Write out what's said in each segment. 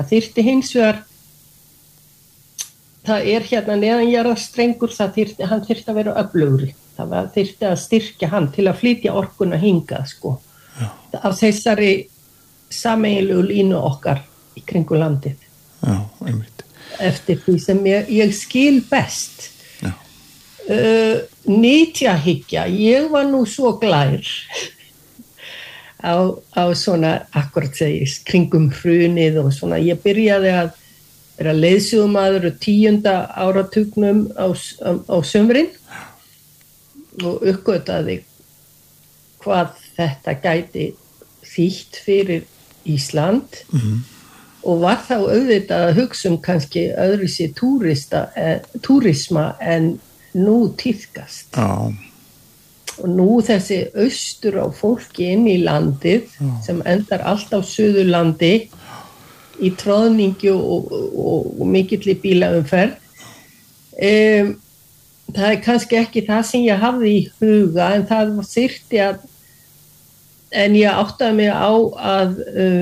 Það þyrfti hins vegar, það hérna neðanjarðarstrengur, hann þyrfti að vera öflugri. Það þyrfti að styrkja hann til að flytja orkuna hingað, sko. Já. Af þessari sameiginlegu línu okkar í kringu landið. Já, einmitt. Eftir því sem ég skil best. Já. Nytjahyggja, ég var nú svo glær á svona, akkurat segist, kringum hrunið og svona. Ég byrjaði að vera leiðsögumaður 10. áratugnum á sumrin og uppgötaði hvað þetta gæti þýtt fyrir Ísland og var þá auðvitað að hugsa kannski öðruvísi túrisma en nú tíðkast. Já. Og nú þessi austur á fólki inn í landið sem endar allt á Suðurlandi í tróðningi og mikilli bílaumferð. Það kannski ekki það sem ég hafði í huga en það þyrfti en ég áttaði mig á að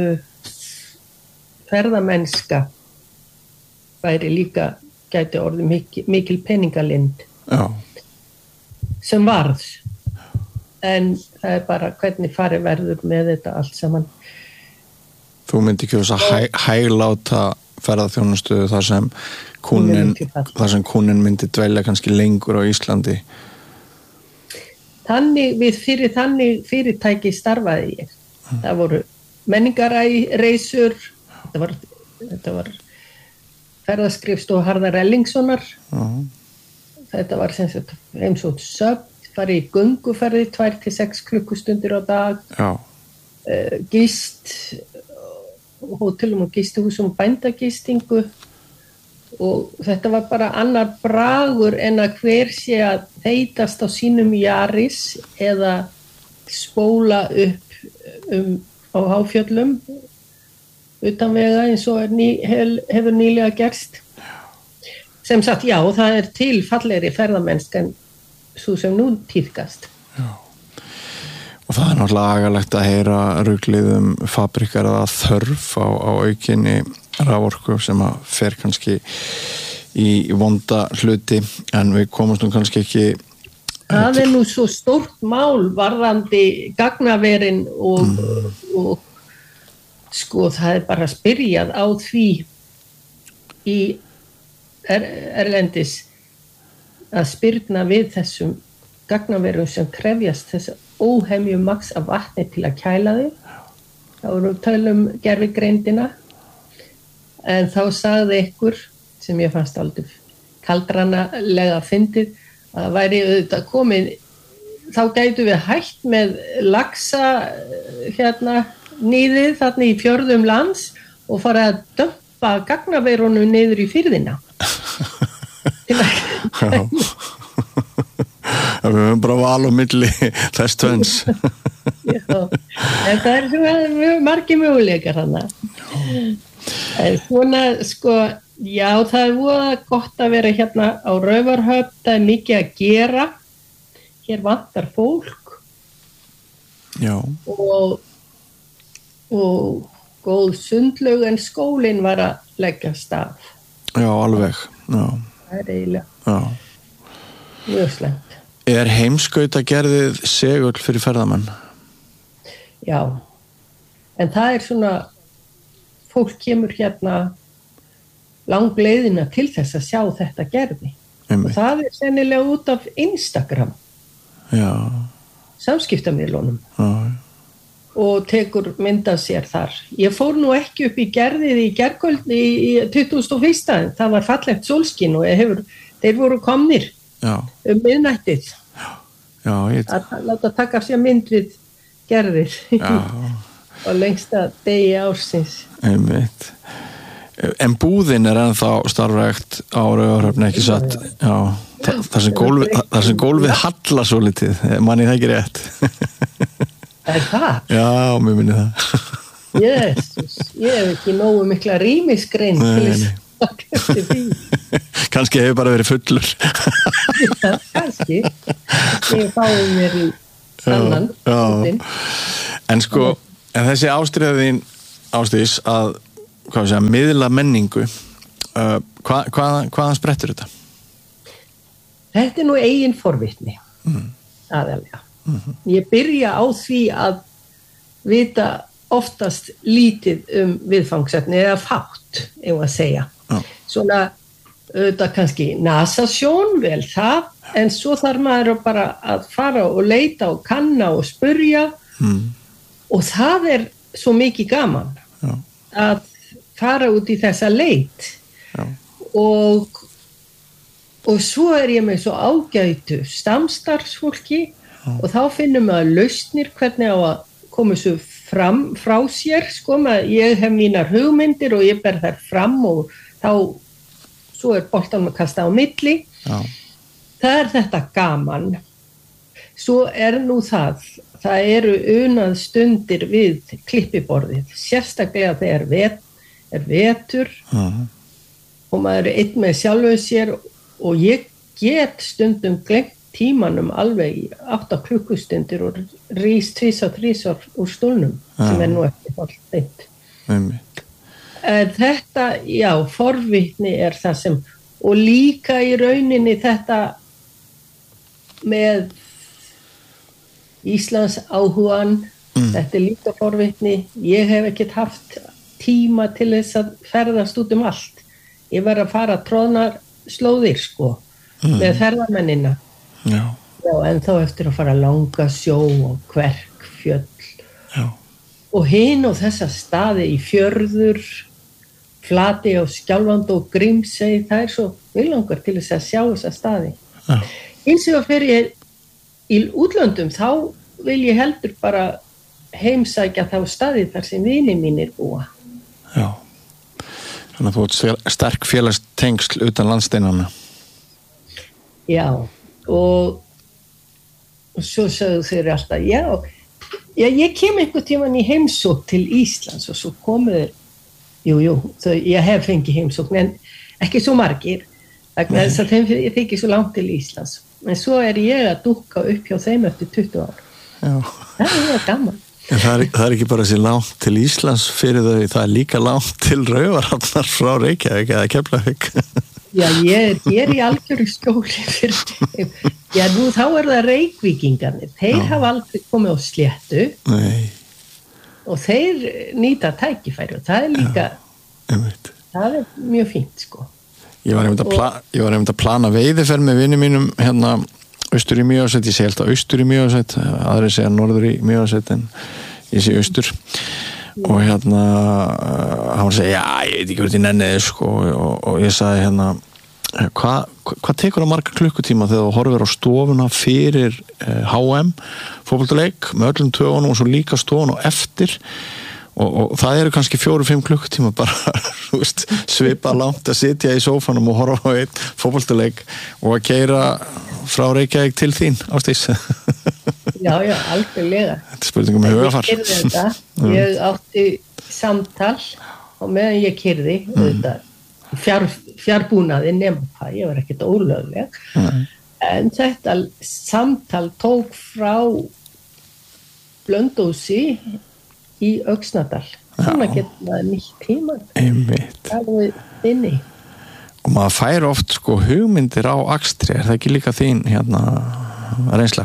ferðamennska væri líka gæti orðið mikil peningalind. Já. Sem varð. En það bara hvernig farið verður með þetta allt saman. Þú myndi ekki að hægláta ferðaþjónustu þar sem kúnnin myndi dvelja kannski lengur á Íslandi. Fyrir þannig fyrirtæki starfaði ég. Það voru menningarreisur, þetta var ferðaskrifstofa Harðar Ellingssonar. Þetta var sem sagt heimsótt söfn, farið í gönguferði 2 til 6 klukkustundir á dag. Já. Gist, hótelum og gistihúsum, bændagistingu og þetta var bara annar bragur en að hver sé að þeytast á sínum Yaris eða spóla upp á háfjöllum utan vega eins og hefur nýlega gerst. Sem sagt, já, það til fallegri ferðamennska en svo sem nú tíðkast. Já. Og það náttúrulega agalegt að heyra ruglið fabrikar að þörf á aukinni raforku sem að fer kannski í vonda hluti en við komumst nú kannski ekki. Það nú svo stórt mál varðandi gagnaverin og sko það bara spyrjað á því í erlendis að spyrna við þessum gagnaverum sem krefjast þess óhemju maks af vatni til að kæla þau. Þá voru tölum gervigreindina en þá sagði ykkur sem ég fannst aldrei kaldranalega fyndið að það væri auðvitað komið þá gætu við hætt með laxa nýðið þarna í fjörðum lands og fara að dömpa gagnaverunum niður í firðina. Já. Við höfum bara val á milli þess tvenns. Já, en það mjög margir möguleikar þarna. Svona, sko, já, það voða gott að vera hérna á Raufarhöfn, það mikið að gera. Hér vantar fólk. Já. Og góð sundlaug en skólinn var að leggja stað. Já, alveg. Já. Það eiginlega. Já. Mjög slæmt. Heimskautagerðið segull fyrir ferðamenn? Já, en það svona, fólk kemur hérna langleiðina til þess að sjá þetta gerði. Og það sennilega út af Instagram. Já. Samskiptamiðlunum. Já. Og tekur mynd af sér þar. Ég fór nú ekki upp í gerðið í gærkvöld í 21. Það var fallegt sólskin og þeir voru komnir. Já. Miðnættið. Já, að láta taka af sér mynd við gerðir. Já. Og lengsta degi ársins. Einmitt. En búðin ennþá starfrækt á Raufarhöfn, ekki satt? Já. Það sem gólfið hallar svo litið. Manni það ekki rétt. Er það? Já, mér minni það. Jesus, ég hef ekki nógu mikla rýmisgrein til þess að kemta því. Kannski hefur bara verið fullur. Já, kannski. Ég fáið mér í sannan. Já. En sko, en þessi ástríðin Ásdís að miðla menningu hvaðan sprettur þetta? Þetta nú eigin forvitni aðalega. Ég byrja á því að vita oftast lítið viðfangsefni eða fátt, ef að segja. Svona auðvitað kannski nasasjón, vel það, en svo þarf maður bara að fara og leita og kanna og spurja og það svo mikið gaman að fara út í þessa leit og svo ég með svo ágætu samstarfsfólki og þá finnum maður lausnir hvernig á að koma svo fram frá sér, sko, ég hef mínar hugmyndir og ég ber þær fram og þá svo boltanum að kasta á milli. Það þetta gaman. Svo nú það eru unað stundir við klippiborðið, sérstaklega þegar vetur og maður einn með sjálfu sér og ég get stundum glemt tímanum alveg í 8 klukkustundir og rís 2-3 úr stólnum sem nú ekki fólk þetta, forvitni það sem og líka í rauninni þetta með Íslands áhugan þetta líka forvitni ég hef ekkert haft tíma til þess að ferðast út allt ég var að fara troðnar slóðir sko með ferðamennina en þá eftir að fara langa sjó og Kverkfjöll og hinn og þessa staði í fjörður Flati og Skjálfandi og Grímsey, það svo villangar til þess að sjá þessa staði. Hins vegar fyrir ég í útlöndum, þá vil ég heldur bara heimsækja þá staði þar sem vinir mínir búa. Já, þannig að þú ert sterk félagstengsl utan landsteinanna. Já, og svo sögðu þeir alltaf, ég kem einhvern tímann í heimsókn til Íslands og svo komu þeir ég hef fengið heimsókn en ekki svo margir vegna þess að þeim þykir svo langt til Íslands en svo ég að dúkka upp hjá þeim eftir 20 ár það gaman en það ekki bara sér langt til Íslands fyrir þau, það líka langt til Raufarhafnar frá Reykjavík eða Keflavík ég í algjöru skjóli fyrir nú þá það Reykvíkingarnir þeir hafa aldrei komið á sléttu nei og þeir nýta tækifæri og það líka það mjög fínt sko ég var einmitt að plana veiðiferð með vinum mínum hérna austur í Mývatnssveit, ég segi alltaf austur í Mývatnssveit aðrir segja norður í Mývatnssveit en ég segi austur og hérna hann segi, ég veit ekki hvort ég nenni þið sko og ég sagði hérna hvað tekur það marga klukkutíma þegar þú horfir á stofuna fyrir HM fótboltaleik með öllum tögunum og svo líka stofun og eftir og það eru kannski 4-5 klukkutíma bara svipa langt að sitja í sófanum og horfa á einn fótboltaleik og að keyra frá Reykjavík til þín Ásdís Já, algjörlega þetta spurningum með hugafar ég átti samtal og meðan ég keyrði fjárbúnaði nema það, ég var ekkert ólögleg en þetta samtal tók frá Blönduósi í Öxnadal svona getur maður nýtt tíma alveg inni og maður fær oft sko hugmyndir á akstri, það ekki líka þín hérna reynsla?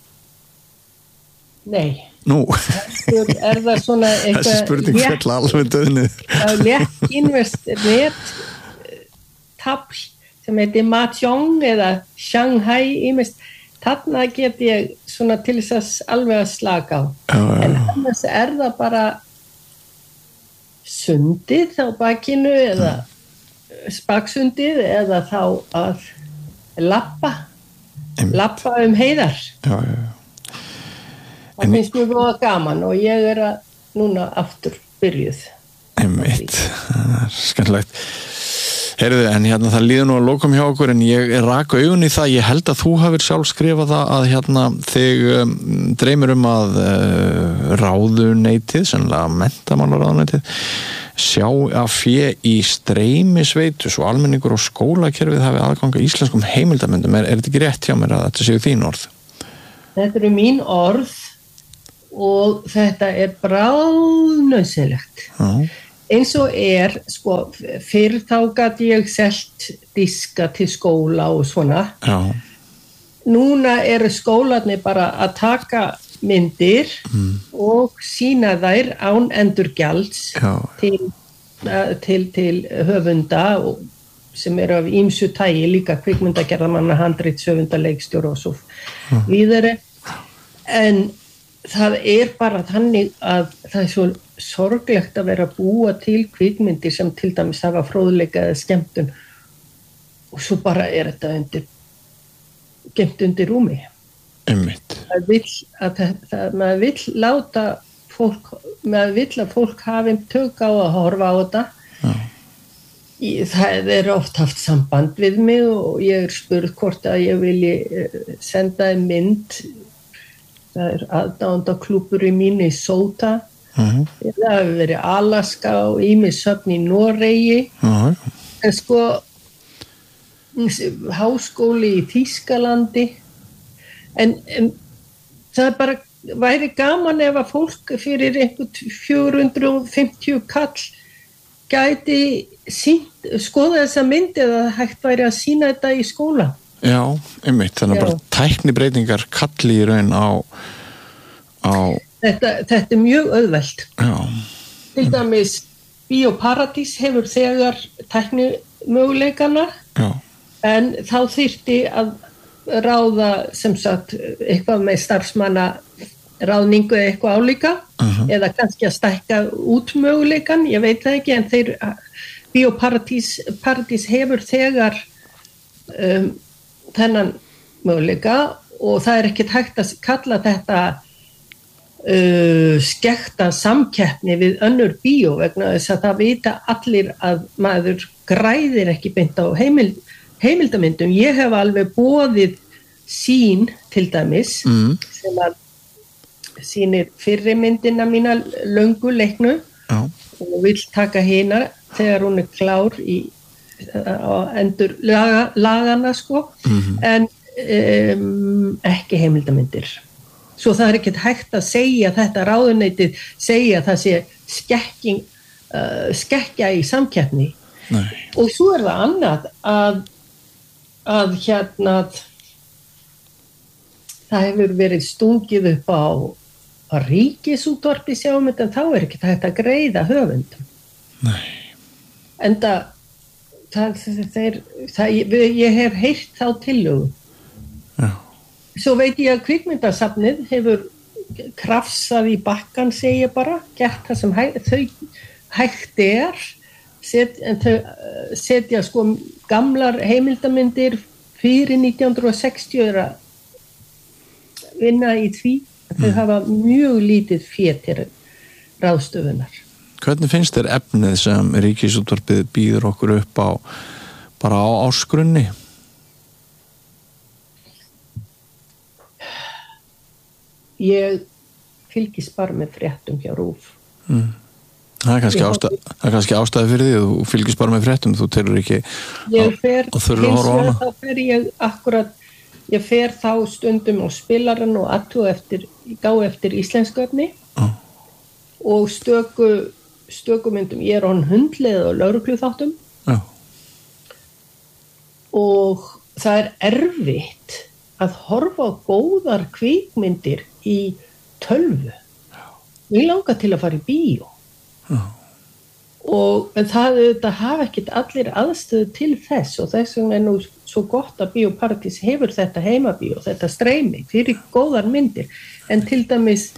Nei Nú það svona eitthvað þessi spurning fell alveg döðnið létt investment tabl sem heitir Mahjong eða Shanghai ímest þarna get ég svona til þess alveg að slaka á en annars það bara sundið á bakinu eða spaksundið eða þá að lappa heiðar það finnst mjög góða gaman og ég að núna aftur byrjuð einmitt, það skemmtilegt heyrðu, en hérna það líður nú að lokum hjá okkur en ég rak augun í það, ég held að þú hafir sjálf skrifað það að hérna þig dreymir að ráðuneytið, sennilega menntamálaráðuneytið sjá að fé í streymisveitu svo almenningur og skólakerfið hafi aðgang að íslenskum heimildamöndum þetta ekki rétt hjá mér að þetta séu þín orð? Þetta eru mín orð og þetta bráðnauðsynlegt eins og sko, fyrr þá gat ég selt diska til skóla og svona. Já. Núna eru skólarnir bara að taka myndir og sýna þær án endurgjalds til höfunda sem eru af ýmsu tagi, líka kvikmyndagerðarmanna, handritshöfunda, leikstjóra og svo vidare. En það bara þannig að það svo sorglegt að vera að búa til kvikmyndir sem til dæmis hafa fróðleika eða skemmtun og svo bara þetta gemt undir rúmi. Einmitt. Maður vill láta fólk, maður vill að fólk hafi tök á að horfa á þetta. Já. Það oft haft samband við mig og ég spurð hvort að ég vilji senda mynd. Það aðdáendaklúbbur í Minnesota. Það hefur verið Alaska og ýmis höfn í Noregi. En sko háskóli í Þýskalandi en það bara væri gaman ef að fólk fyrir einhvern 450 kall gæti skoða þessa mynd eða hægt væri að sýna þetta í skóla. Já, einmitt, þannig bara tæknibreytingar kalli í raun á Þetta mjög auðvelt. Já. Til dæmis Bíóparadís hefur þegar tæknimöguleikana. Já. En þá þyrfti að ráða sem sagt eitthvað með starfsmanna ráðningu eða eitthvað álíka eða kannski að stækka út möguleikan, ég veit það ekki, en Bíóparadís hefur þegar þennan möguleika og það ekkert hægt að kalla þetta skekta samkeppni við önnur bíó vegna þess að það vita allir að maður græðir ekki beint á heimildamyndum. Ég hef alveg boðið sýn til dæmis sem að sýnir fyrri myndina mína löngu leiknu og vill taka hina þegar hún klár á endur lagana sko en ekki heimildamyndir. Svo það ekkert hægt að segja þetta ráðuneytið segja það sé skekkja í samkeppni. Nei. Og svo það annað að það hefur verið stungið upp á ríkisútvarpi sjáum þetta en þá ekkert hægt að greiða höfundum. Nei. Enda ég hef heyrt þá tillögu. Já. Svo veit ég að kvikmyndasafnið hefur krafsað í bakkan segi ég bara, gert það sem þau hægt en þau setja sko gamlar heimildamindir fyrir 1960 að vinna í því þau hafa mjög lítið fé til ráðstöfunar. Hvernig finnst þér efnið sem Ríkisútvarpið býður okkur upp á bara á ársgrunni? Ég fylgist bara með fréttum hjá RÚV. Það er kannski ástæði fyrir því að þú fylgist bara með fréttum, þú telur ekki að þurfa að horfa á hana. Þá fer ég fer þá stundum á spilaran og gá eftir íslensku efni og stökumyndum, ég er hundleið og lögregluþáttum og það er erfitt að horfa á góðar kvikmyndir í tölvu. Ég langar til að fara í bíó. En það hafa ekkert allir aðstöðu til þess og þess vegna nú svo gott að Bíóparadís hefur þetta heimabíó, þetta streymi fyrir góðar myndir. En til dæmis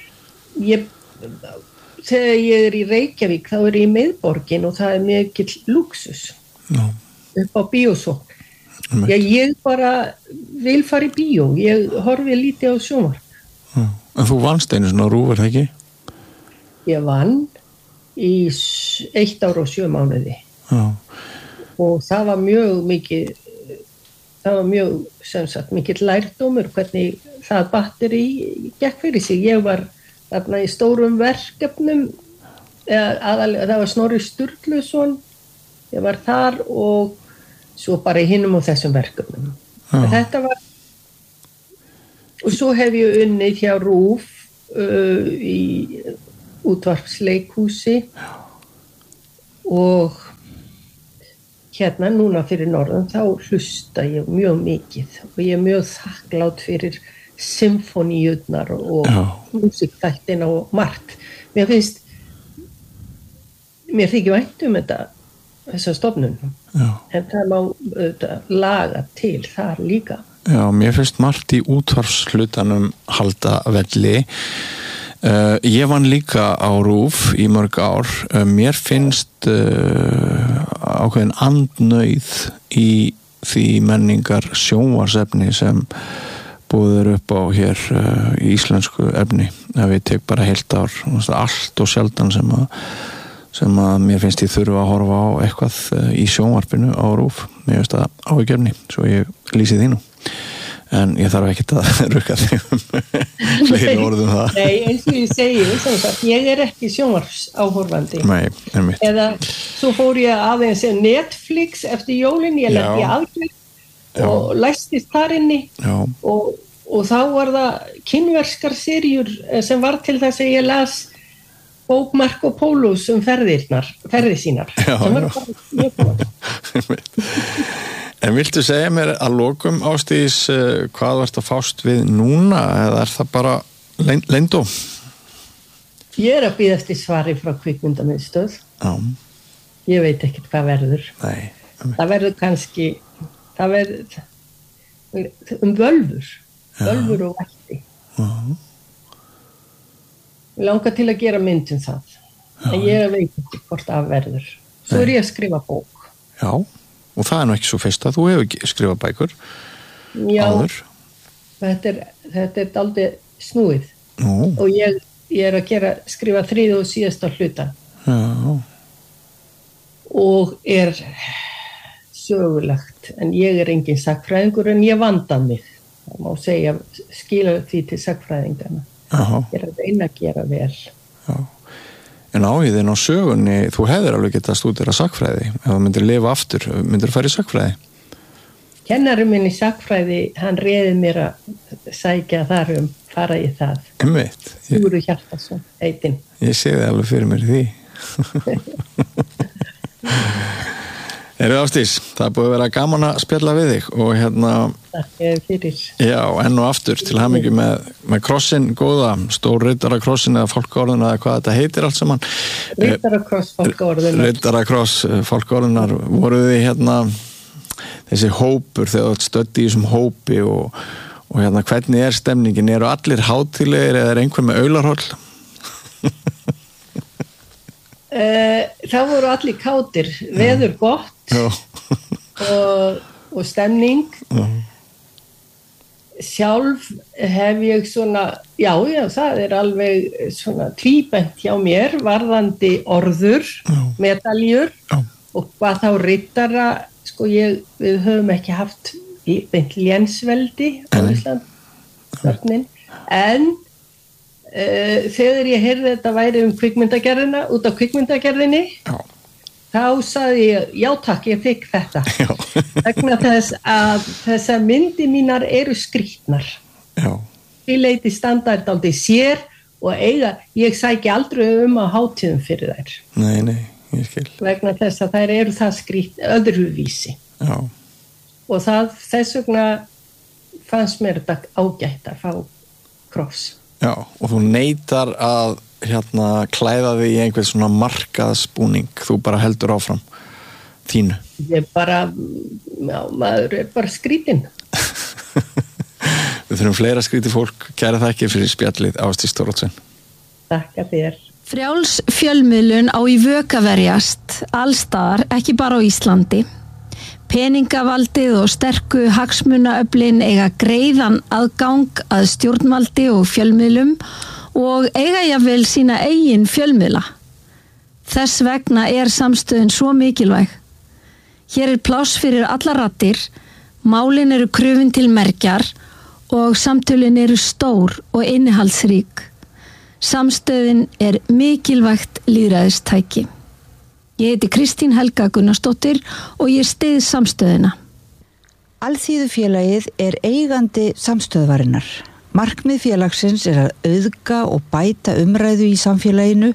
þegar ég í Reykjavík þá ég í miðborgin og það mikill lúxus upp á bíósókn. Ég bara vil fara í bíó, ég horfi lítið á sjónvarp. En þú vannst einu svona RÚV, er það ekki? Ég vann í 1 ár og 7 mánuði. Og það var mjög mikill lærdómur hvernig það batteri gekk fyrir sig. Ég var þarna í stórum verkefnum, það var Snorri Sturluson, ég var þar og svo bara í hinum og þessum verkefnum. Þetta var, og svo hef ég unnið hjá RÚV í útvarpsleikhúsi og hérna núna fyrir norðan þá hlusta ég mjög mikið og ég mjög þakklát fyrir symfóníurnar og músikþættina og margt. Mér þykir vænt þessa stofnun, en það má laga til þar líka. Já, mér finnst margt í útvarpshlutanum halda velli. Ég vann líka á RÚV í mörg ár. Mér finnst ákveðin andnauð í því menningar sjónvarpsefni sem búður upp á hér í íslensku efni. Ef ég tek bara heilt ár, allt og sjaldan sem að mér finnst ég þurfa að horfa á eitthvað í sjónvarpinu á RÚV. Mér finnst það áhyggjefni, svo ég lýsi því nú. En ég þarf ekki að rukka þig fleiri orðum það. Nei, eins og ég segi, ég ekki sjónvarpsáhorfandi. Nei, einmitt. Eða svo fór ég aðeins Netflix eftir jólin, ég lenti aðgjörð og læstist þar inni og þá var það kínverskar seríur sem var til þess að ég las bók Marco Pólus ferðir sínar. Sem var bara mjög góð. En viltu segja mér að lokum, Ásdís, hvað þú ert að fást við núna, eða það bara leyndó? Ég að bíða eftir svari frá kvikmyndamiðstöð. Já. Ég veit ekkert hvað verður. Nei. Það verður kannski, völvur og vætti. Ég langar til að gera mynd það. En ég veit ekki hvort það verður. Svo ég að skrifa bók. Já. Og það nú ekki svo fyrst að þú hefur skrifað bækur áður. Þetta dálítið snúið. Og ég að skrifa 3. og síðasta hluta. Já. Og sögulegt, en ég engin sagnfræðingur, en ég vanda mig. Það má segja, skila því til sagnfræðingana. Ég að reyna að gera vel. Já. En áhugðin á sögunni, þú hefðir alveg getað stúdera sagnfræði. Ef þú myndir lifa aftur, myndir þú fara í sagnfræði? Kennari minn í sagnfræði, hann réði mér að sækja þar fara í það. Einmitt. Sigurður Hjartarson, heitinn. Ég sé þið alveg fyrir mér í því. Ásdís, það búið að vera gaman að spjalla við þig og Takk fyrir. Já, enn og aftur til hamingju með krossin góða, stór riddarakrossinn eða fálkaorðuna eða hvað þetta heitir allt saman. Riddarakross fálkaorðunar. Riddarakross fálkaorðunar. Voruð þið þessi hópur þegar þú stödd í þessum hópi og hvernig stemningin? Eru allir hátíðlegir eða einhver með aularhóll? Það voru allir kátir, veður gott og stemning. Sjálf hef ég það alveg svona tvíbent hjá mér varðandi orður, medaljur og hvað þá riddara, við höfum ekki haft beint lénsveldi á Íslandi, en þegar ég heyrði þetta væri kvikmyndagerðina, út af kvikmyndagerðinni, þá sagði ég, já takk, ég fikk þetta. Vegna þess að þessar myndi mínar eru skrýtnar. Því leiti standard aldrei sér og ég sæki aldrei á hátíðum fyrir þær. Nei, ég skil. Vegna þess að þær eru það skrýtt öðruvísi. Og þess vegna fannst mér þetta ágætt að fá kross. Já, og þú neitar að klæða þig í einhvern svona markaðsbúning, þú bara heldur áfram þínu. Maður bara skrýtin. Við þurfum fleira skrýti fólk. Kæra þakkir fyrir spjallið, Ásdís Thoroddsen. Takk að þér. Frjáls fjölmiðlun á í vök að verjast allstaðar, ekki bara á Íslandi. Peningavaldið og sterku hagsmunaöflin eiga greiðan aðgang að stjórnvaldi og fjölmiðlum og eiga jafnvel sína eigin fjölmiðla. Þess vegna samstöðin svo mikilvæg. Hér pláss fyrir allar raddir, málin eru krufin til mergjar og samtölin eru stór og innihaldsrík. Samstöðin mikilvægt lýðræðistæki. Ég heiti Kristín Helga Gunnarsdóttir og ég styð samstöðina. Alþýðufélagið eigandi samstöðvarinnar. Markmið félagsins að auðga og bæta umræðu í samfélaginu,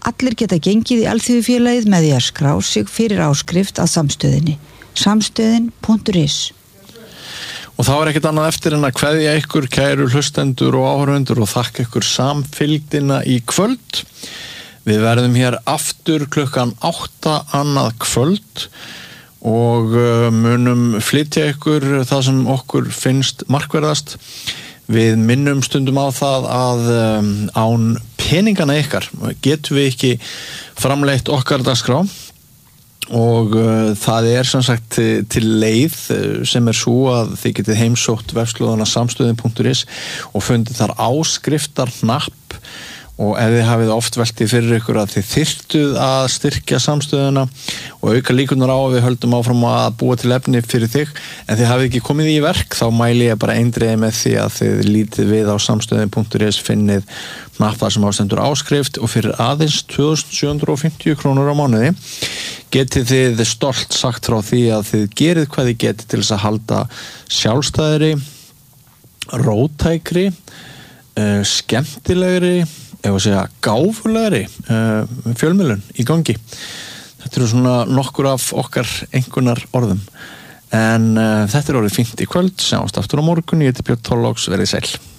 Allir geta gengið í Alþýðufélagið með því að skrá sig fyrir áskrift að samstöðinni. Samstöðin.is. Og þá ekkert annað eftir en að kveðja ykkur kæru hlustendur og áhorfendur og þakka ykkur samfylgdina í kvöld. Við verðum hér aftur klukkan 8 annað kvöld og munum flytja ykkur það sem okkur finnst markverðast. Við minnum stundum á það að án peningana ykkar getum við ekki framleitt okkar dagskrá og það sem sagt til leið sem svo að þið getið heimsótt vefslóðana samstöðin.is og fundið þar áskriftarhnapp og ef þið hafið oft veltið fyrir ykkur að þið þyrftuð að styrkja samstöðuna og auka líkurnar á að við höldum áfram að búa til efni fyrir þig en þið hafið ekki komið í verk þá mæli ég bara eindregið með því að þið lítið við á samstöðin.is finnið hnappar sem ástendur áskrift og fyrir aðeins 2.750 krónur á mánuði getið þið stolt sagt frá því að þið gerið hvað þið getið til þess að halda sjálfstæðri, róttækri, skemmtilegri ef að segja gáfulegri fjölmiðlun í gangi. Þetta eru svona nokkur af okkar einhvernar orðum en þetta orðið fínt í kvöld, sjáumst aftur á morgun, ég heiti Björn Þorláks, verið sæl.